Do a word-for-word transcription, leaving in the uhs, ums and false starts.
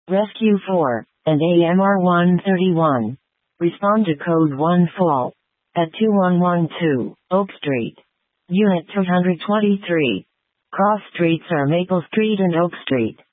Rescue four, and A M R one thirty-one. Respond to code one F A L at two one one two, Oak Street. Unit two hundred twenty-three. Cross streets are Maple Street and Oak Street.